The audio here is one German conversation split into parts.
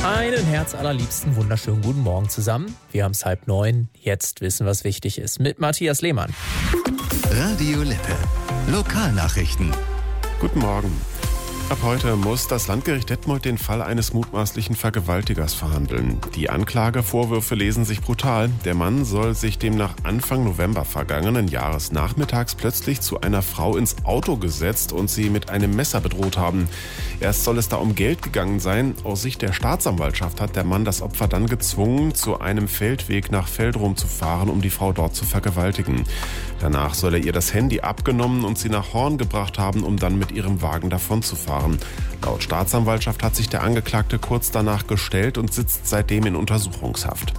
Einen herzallerliebsten wunderschönen guten Morgen zusammen. Wir haben es 8:30. Jetzt wissen, was wichtig ist. Mit Matthias Lehmann. Radio Lippe. Lokalnachrichten. Guten Morgen. Ab heute muss das Landgericht Detmold den Fall eines mutmaßlichen Vergewaltigers verhandeln. Die Anklagevorwürfe lesen sich brutal. Der Mann soll sich demnach Anfang November vergangenen Jahres nachmittags plötzlich zu einer Frau ins Auto gesetzt und sie mit einem Messer bedroht haben. Erst soll es da um Geld gegangen sein. Aus Sicht der Staatsanwaltschaft hat der Mann das Opfer dann gezwungen, zu einem Feldweg nach Veldrum zu fahren, um die Frau dort zu vergewaltigen. Danach soll er ihr das Handy abgenommen und sie nach Horn gebracht haben, um dann mit ihrem Wagen davonzufahren. Laut Staatsanwaltschaft hat sich der Angeklagte kurz danach gestellt und sitzt seitdem in Untersuchungshaft.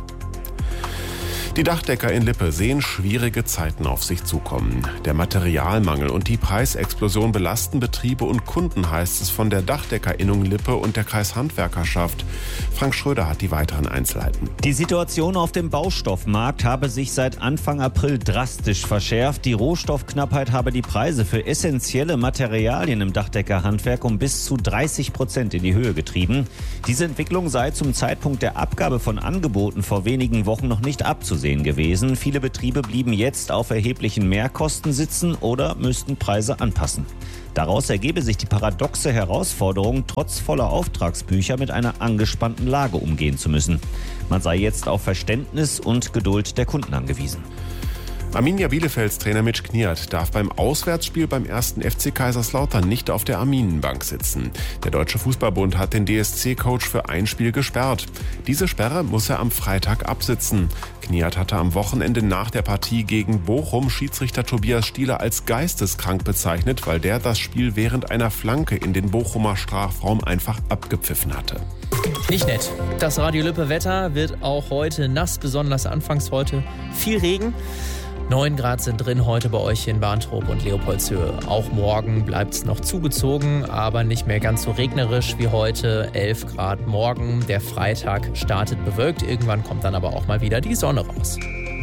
Die Dachdecker in Lippe sehen schwierige Zeiten auf sich zukommen. Der Materialmangel und die Preisexplosion belasten Betriebe und Kunden, heißt es von der Dachdeckerinnung Lippe und der Kreishandwerkerschaft. Frank Schröder hat die weiteren Einzelheiten. Die Situation auf dem Baustoffmarkt habe sich seit Anfang April drastisch verschärft. Die Rohstoffknappheit habe die Preise für essentielle Materialien im Dachdeckerhandwerk um bis zu 30% in die Höhe getrieben. Diese Entwicklung sei zum Zeitpunkt der Abgabe von Angeboten vor wenigen Wochen noch nicht abzusehen gewesen. Viele Betriebe blieben jetzt auf erheblichen Mehrkosten sitzen oder müssten Preise anpassen. Daraus ergebe sich die paradoxe Herausforderung, trotz voller Auftragsbücher mit einer angespannten Lage umgehen zu müssen. Man sei jetzt auf Verständnis und Geduld der Kunden angewiesen. Arminia Bielefelds Trainer Mitch Kniat darf beim Auswärtsspiel beim 1. FC Kaiserslautern nicht auf der Arminenbank sitzen. Der Deutsche Fußballbund hat den DSC-Coach für ein Spiel gesperrt. Diese Sperre muss er am Freitag absitzen. Kniat hatte am Wochenende nach der Partie gegen Bochum Schiedsrichter Tobias Stieler als geisteskrank bezeichnet, weil der das Spiel während einer Flanke in den Bochumer Strafraum einfach abgepfiffen hatte. Nicht nett. Das Radio Lippe Wetter wird auch heute nass, besonders anfangs heute viel Regen. 9 Grad sind drin heute bei euch in Barntrup und Leopoldshöhe. Auch morgen bleibt es noch zugezogen, aber nicht mehr ganz so regnerisch wie heute. 11 Grad morgen. Der Freitag startet bewölkt. Irgendwann kommt dann aber auch mal wieder die Sonne raus.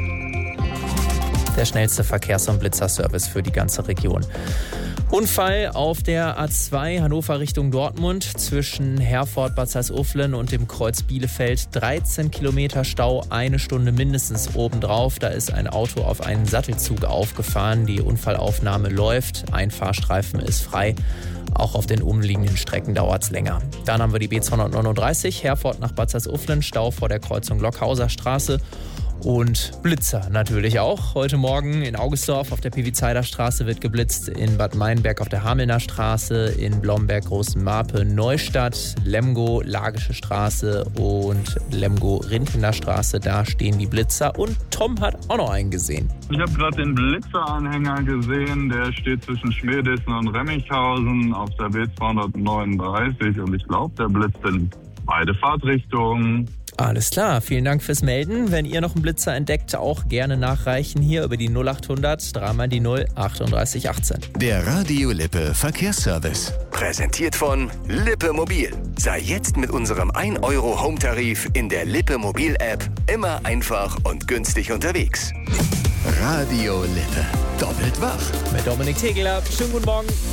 Der schnellste Verkehrs- und Blitzerservice für die ganze Region. Unfall auf der A2 Hannover Richtung Dortmund zwischen Herford, Bad Salzuflen und dem Kreuz Bielefeld. 13 Kilometer Stau, 1 Stunde mindestens obendrauf. Da ist ein Auto auf einen Sattelzug aufgefahren. Die Unfallaufnahme läuft. Ein Fahrstreifen ist frei. Auch auf den umliegenden Strecken dauert es länger. Dann haben wir die B239 Herford nach Bad Salzuflen. Stau vor der Kreuzung Lockhauser Straße. Und Blitzer natürlich auch. Heute Morgen in Augustdorf auf der Piwizeider Straße wird geblitzt, in Bad Meinberg auf der Hamelner Straße, in Blomberg, Großenmarpe, Neustadt, Lemgo, Lagische Straße und Lemgo-Rinkener Straße. Da stehen die Blitzer und Tom hat auch noch einen gesehen. Ich habe gerade den Blitzeranhänger gesehen, der steht zwischen Schmierdissen und Remmichhausen auf der B239 und ich glaube, der blitzt in beide Fahrtrichtungen. Alles klar, vielen Dank fürs Melden. Wenn ihr noch einen Blitzer entdeckt, auch gerne nachreichen hier über die 0800 3 die 0 38 18. Der Radio Lippe Verkehrsservice. Präsentiert von Lippe Mobil. Sei jetzt mit unserem 1€ Home-Tarif in der Lippe Mobil-App immer einfach und günstig unterwegs. Radio Lippe. Doppelt wach. Mit Dominik Tegeler. Schönen guten Morgen.